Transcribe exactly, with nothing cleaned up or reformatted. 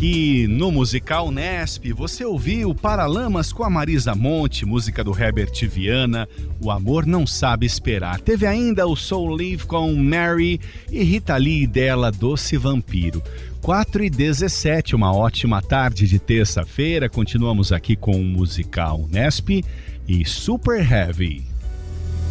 aqui no Musical Nesp. Você ouviu Paralamas com a Marisa Monte, música do Herbert Viana, O Amor Não Sabe Esperar. Teve ainda o Soul Live com Mary e Rita Lee dela, Doce Vampiro. quatro e dezessete, uma ótima tarde de terça-feira. Continuamos aqui com o Musical Nesp e Super Heavy.